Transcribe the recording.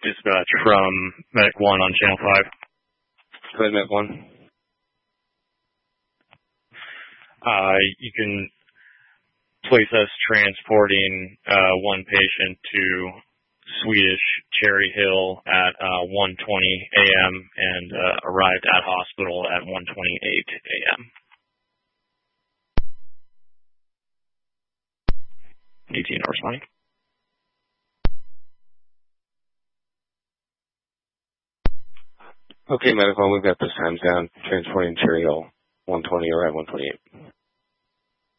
Dispatch from Medic 1 on Channel 5. Go ahead, Medic 1. You can place us transporting one patient to Swedish Cherry Hill at 1:20 a.m. and arrived at hospital at 1:28 a.m. 18 hours, Mike. Okay, Medic 1, we've got those times down. Transporting Cherry Hill, 1:20 or at 1:28.